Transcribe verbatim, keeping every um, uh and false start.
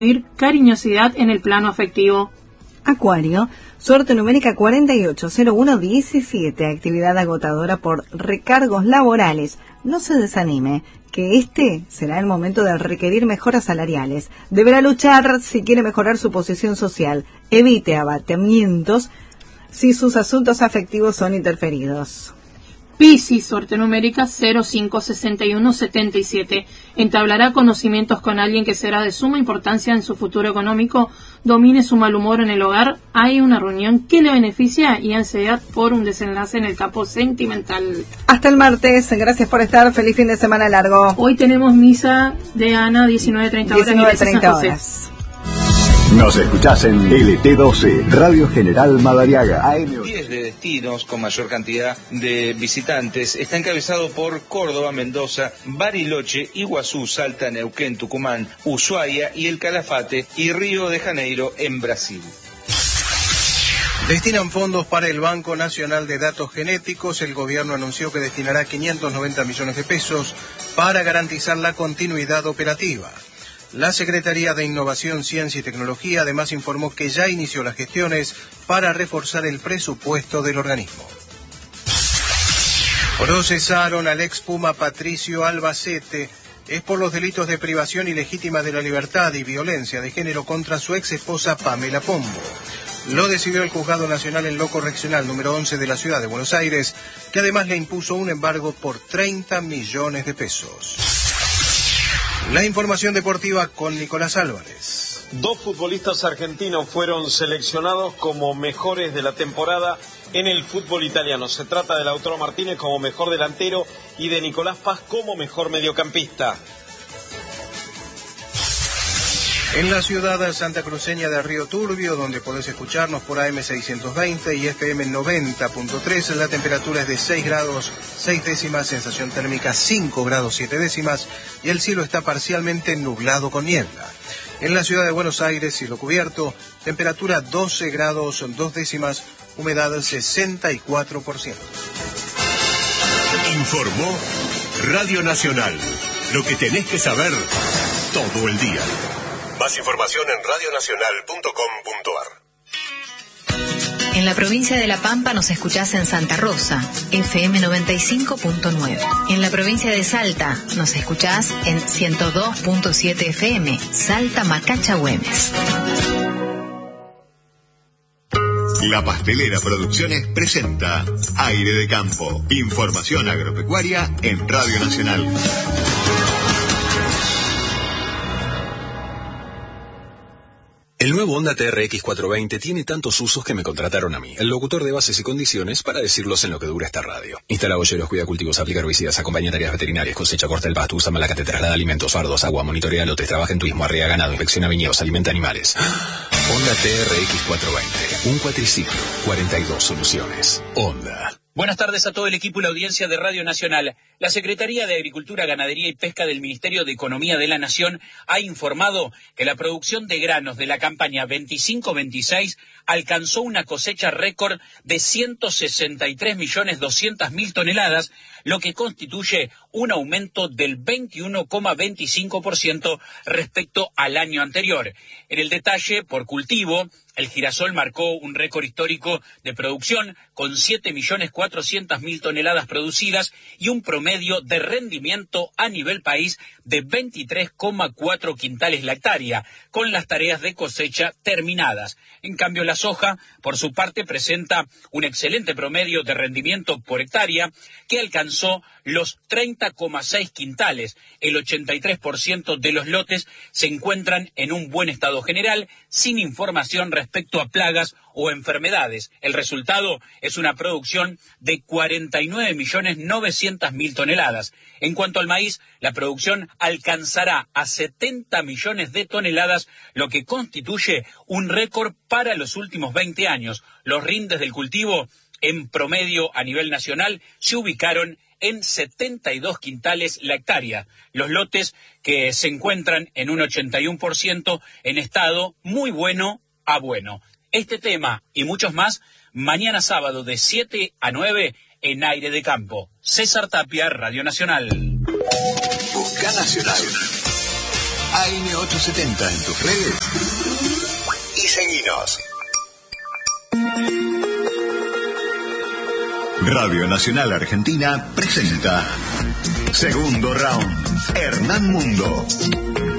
cariñosidad en el plano afectivo. Acuario, suerte numérica cuarenta y ocho cero uno diecisiete, actividad agotadora por recargos laborales. No se desanime, que este será el momento de requerir mejoras salariales. Deberá luchar si quiere mejorar su posición social. Evite abatimientos si sus asuntos afectivos son interferidos. Piscis, suerte numérica cero cinco sesenta y uno setenta y siete. Entablará conocimientos con alguien que será de suma importancia en su futuro económico. Domine su mal humor en el hogar. Hay una reunión que le beneficia y ansiedad por un desenlace en el campo sentimental. Hasta el martes. Gracias por estar. Feliz fin de semana largo. Hoy tenemos misa de Ana, diecinueve treinta horas. diecinueve treinta horas. Nos escuchás en L T doce, Radio General Madariaga. A M diez de destinos con mayor cantidad de visitantes. Está encabezado por Córdoba, Mendoza, Bariloche, Iguazú, Salta, Neuquén, Tucumán, Ushuaia y el Calafate y Río de Janeiro en Brasil. Destinan fondos para el Banco Nacional de Datos Genéticos. El gobierno anunció que destinará quinientos noventa millones de pesos para garantizar la continuidad operativa. La Secretaría de Innovación, Ciencia y Tecnología además informó que ya inició las gestiones para reforzar el presupuesto del organismo. Procesaron al ex Puma Patricio Albacete. Es por los delitos de privación ilegítima de la libertad y violencia de género contra su ex esposa Pamela Pombo. Lo decidió el Juzgado Nacional en lo Correccional número once de la Ciudad de Buenos Aires, que además le impuso un embargo por treinta millones de pesos. La información deportiva con Nicolás Álvarez. Dos futbolistas argentinos fueron seleccionados como mejores de la temporada en el fútbol italiano. Se trata de Lautaro Martínez como mejor delantero y de Nicolás Paz como mejor mediocampista. En la ciudad santacruceña de Río Turbio, donde podés escucharnos por A M seiscientos veinte y F M noventa punto tres, la temperatura es de seis grados seis décimas, sensación térmica cinco grados siete décimas y el cielo está parcialmente nublado con niebla. En la ciudad de Buenos Aires, cielo cubierto, temperatura doce grados dos décimas, humedad sesenta y cuatro por ciento. Informó Radio Nacional. Lo que tenés que saber todo el día. Más información en radio nacional punto com punto a r. En la provincia de La Pampa nos escuchás en Santa Rosa, F M noventa y cinco punto nueve. En la provincia de Salta nos escuchás en ciento dos punto siete F M, Salta Macacha Güemes. La Pastelera Producciones presenta Aire de Campo. Información agropecuaria en Radio Nacional. El nuevo Honda T R X cuatrocientos veinte tiene tantos usos que me contrataron a mí, el locutor de bases y condiciones, para decirlos en lo que dura esta radio. Instala bolleros, cuida cultivos, aplica herbicidas, acompaña tareas veterinarias, cosecha, corta el pasto, usa malacate, traslada alimentos, fardos, agua, monitorea lotes, trabaja en turismo, arrea ganado, inspecciona viñedos, alimenta animales. Honda T R X cuatrocientos veinte, un cuatriciclo, cuarenta y dos soluciones. Honda. Buenas tardes a todo el equipo y la audiencia de Radio Nacional. La Secretaría de Agricultura, Ganadería y Pesca del Ministerio de Economía de la Nación ha informado que la producción de granos de la campaña veinticinco veintiséis alcanzó una cosecha récord de ciento sesenta y tres millones doscientas mil toneladas, lo que constituye un aumento del veintiuno coma veinticinco por ciento respecto al año anterior. En el detalle, por cultivo, el girasol marcó un récord histórico de producción con siete millones cuatrocientas mil toneladas producidas y un promedio de rendimiento a nivel país de veintitrés coma cuatro quintales la hectárea, con las tareas de cosecha terminadas. En cambio, la soja, por su parte, presenta un excelente promedio de rendimiento por hectárea que alcanzó los treinta coma seis quintales. El ochenta y tres por ciento de los lotes se encuentran en un buen estado general, sin información respecto a plagas o enfermedades. El resultado es una producción de cuarenta y nueve millones novecientas mil toneladas. En cuanto al maíz, la producción alcanzará a setenta millones de toneladas, lo que constituye un récord para los últimos veinte años. Los rindes del cultivo, en promedio a nivel nacional, se ubicaron en setenta y dos quintales la hectárea. Los lotes que se encuentran en un ochenta y uno por ciento en estado muy bueno a bueno. Este tema y muchos más, mañana sábado de siete a nueve en Aire de Campo. César Tapia, Radio Nacional. Busca Nacional. A M ochocientos setenta en tus redes y seguinos. Radio Nacional Argentina presenta Segundo Round, Hernán Mundo.